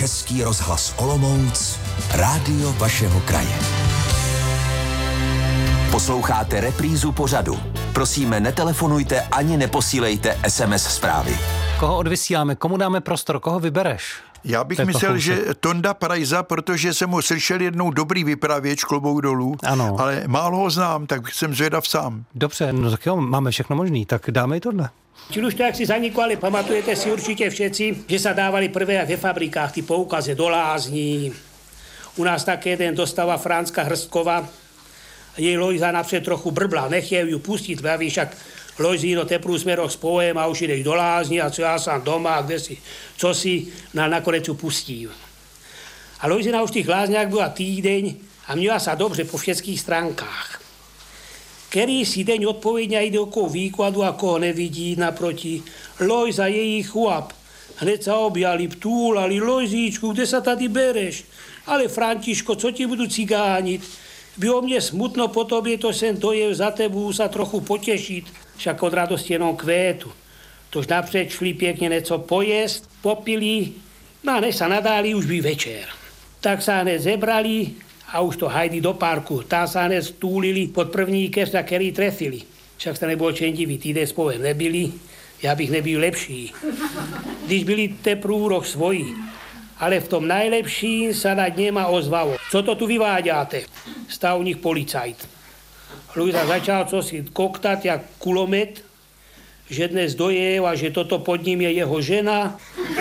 Český rozhlas Olomouc, rádio vašeho kraje. Posloucháte reprízu pořadu. Prosíme, netelefonujte ani neposílejte SMS zprávy. Koho odvysíláme? Komu dáme prostor? Koho vybereš? Já bych Pepa myslel, Fousek. že Tonda Prajza, protože jsem ho slyšel jednou dobrý vypravěč, klobouk dolů, Ano. ale málo ho znám, tak jsem zvědav sám. Dobře, no tak jo, máme všechno možný, tak dáme i tohle. Či už to jak si zaniklo, ale pamatujete si určite všetci, že sa dávali prvé ve fabrikách ty poukazy do lázní. U nás také jeden dostala Franska Hrstková, jej Lojza napřed trochu brbla, nechtěl ju pustit, praví, však Lojzíno, teprv sme rok spojem a už ideš do lázní a co já sám doma, a kde si, co si, nakonec ju pustil. A Lojzina už v tých lázniach byla týdeň a měla sa dobře po všetkých stránkách. Který si deň odpovedňa ide okolo výkladu, ako ho nevidí naproti. Lojza je ich chlap. Hned sa objali, ptúlali, Lojzíčku, kde sa tady bereš? Ale Františko, co ti budu cigánit? Bylo mne smutno po tobě, to jsem dojel za tebu sa trochu potešit, však od radosti jenom kvétu. Tož napřed šli pěkně něco pojest, popili, no a než sa nadáli, už by večer. Tak sa hned zebrali a už to hajdi do parku. Tam sa hned stúlili pod první keř, na který trefili. Však sa nebolo čem divit, týden spolem nebyli, já bych nebyl lepší. Když byli teprv rok svoji. Ale v tom najlepším sa nad něma ozvalo. Co to tu vyváďáte? Stál u nich policajt. Lujza začal cosi koktat jak kulomet, že dnes dojel a že toto pod ním je jeho žena.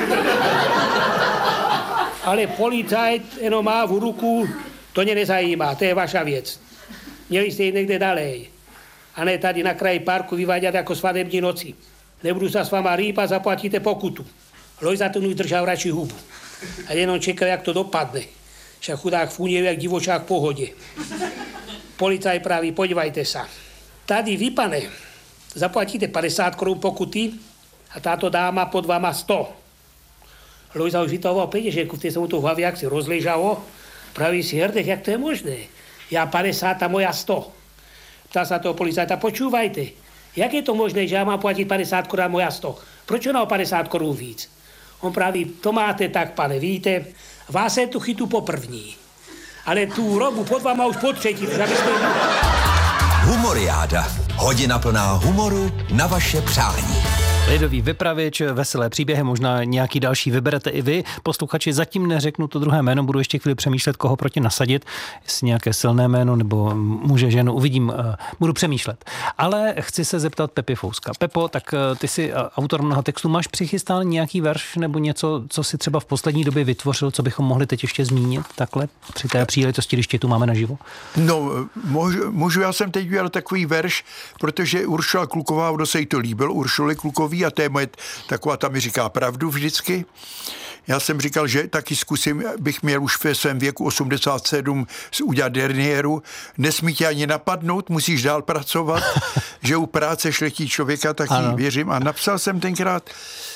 Ale policajt jenom má v ruku, to mě nezajímá, to je vaša věc. Měli jste jít někde dalej. A ne tady na kraji parku vyváďat jako svadební noci. Nebudu sa s váma rýpať, zaplatíte pokutu. Lojza ten už držal radši hubu. A jenom čekal, jak to dopadne. Však chudák fúnil jak divočák v pohode. Policaj praví, podívajte sa. Tady vy, pane, zaplatíte 50 korun pokuty a táto dáma pod vama 100. Lojza už vytahoval peněženku, v té se mu to v hlavě jak si rozležalo. Praví si, hrdech, jak to je možné? Já 50 a moja 100. Ptá sa toho policajta, počúvajte, jak je to možné, že já mám platit 50 korun a moja 100? Proč ona o 50 korun víc? On praví, to máte tak, pane, víte, vás je tu chytu po první, ale tu robu pod vama už po třetí, abyste... Humoriáda. Hodina plná humoru na vaše přání. Lidový vypravěč, veselé příběhy, možná nějaký další vyberete i vy. Posluchači, zatím neřeknu to druhé jméno, budu ještě chvíli přemýšlet, koho proti nasadit, jestli nějaké silné jméno nebo muže, ženu, uvidím, budu přemýšlet. Ale chci se zeptat Pepy Fouska. Pepo, tak ty jsi autor mnoha textů, máš přichystán nějaký verš nebo něco, co si třeba v poslední době vytvořil, co bychom mohli teď ještě zmínit takhle při té příležitosti, když tě tu máme naživo? No, můžu, já jsem teď udělal takový verš, protože Uršula Kluková, kdo se jí to líbil, Uršuli Klukový, a to je moje taková, ta mi říká pravdu vždycky. Já jsem říkal, že taky zkusím, bych měl už ve svém věku 87 udělat derniéru. Nesmí tě ani napadnout, musíš dál pracovat, že u práce šlechtí člověka, tak jí věřím. A napsal jsem tenkrát,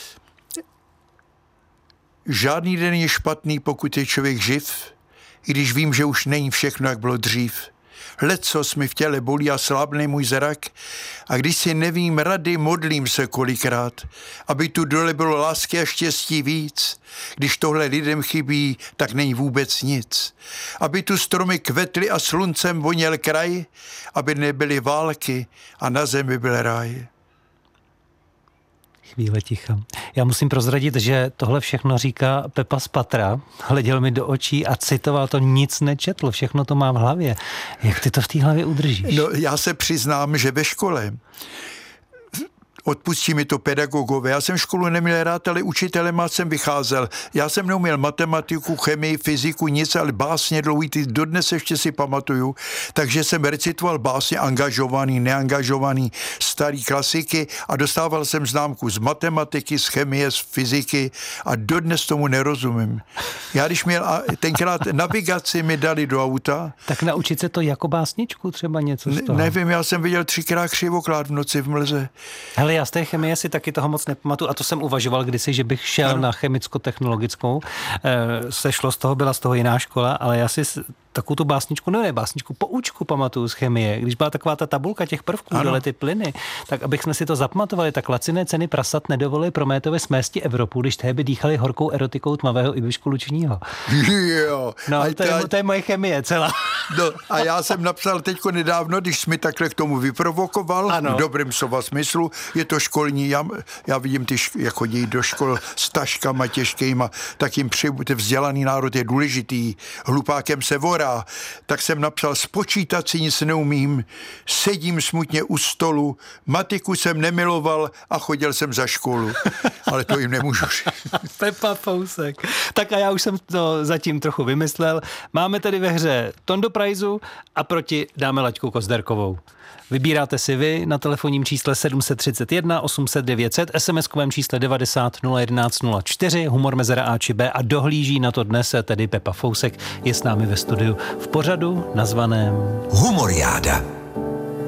žádný den je špatný, pokud je člověk živ, i když vím, že už není všechno, jak bylo dřív. Lecos mi v těle bolí a slábne můj zrak a když si nevím rady, modlím se kolikrát, aby tu dole bylo lásky a štěstí víc. Když tohle lidem chybí, tak není vůbec nic. Aby tu stromy kvetly a sluncem voněl kraj, aby nebyly války a na zemi byl ráj. Chvíle ticha. Já musím prozradit, že tohle všechno říká Pepa z patra. Hleděl mi do očí a citoval to, nic nečetl, všechno to má v hlavě. Jak ty to v té hlavě udržíš? No, já se přiznám, že ve škole, odpustí mi to pedagogové, já jsem školu neměl rád, ale učitelem jsem vycházel. Já jsem neuměl matematiku, chemii, fyziku, nic, ale básně dlouhý, ty dodnes ještě si pamatuju, takže jsem recitoval básně angažovaný, neangažovaný, starý klasiky a dostával jsem známku z matematiky, z chemie, z fyziky a dodnes tomu nerozumím. Já když měl tenkrát navigaci mi dali do auta. Tak naučit se to jako básničku třeba něco z toho? Nevím, já jsem viděl 3krát křivoklát v noci v mlze. Hele, já z té chemie si taky toho moc nepamatuju a to jsem uvažoval kdysi, že bych šel na chemicko-technologickou. Sešlo z toho, byla z toho jiná škola, ale já si takovou tu básničku, básničku poučku pamatuju z chemie, když byla taková ta tabulka těch prvků, dole ty plyny, tak abych jsme si to zapamatovali, tak laciné ceny prasat nedovolily Prométovi smésti Evropu, když tehdy dýchali horkou erotikou tmavého Ibišku Lučního. Jo. No, to je moje chemie celá. No, a já jsem napsal teďko nedávno, když jsi mi takhle k tomu vyprovokoval, v dobrém slova smyslu, je to školní, já vidím ty, jak chodí do škol s taškama těžkýma, tak jim vzdělaný národ je důležitý, hlupákem se vorá, tak jsem napsal, spočítat si nic neumím, sedím smutně u stolu, matiku jsem nemiloval a chodil jsem za školu, ale to jim nemůžu říct. Pepa Fousek. Tak a já už jsem to zatím trochu vymyslel. Máme tedy ve hře Tondo Prajzu a proti dáme Laďku Kozderkovou. Vybíráte si vy na telefonním čísle 731 800 900, SMS-kovém čísle 90 011 04, humor mezera A či B a dohlíží na to dnes tedy Pepa Fousek je s námi ve studiu v pořadu nazvaném Humoriáda.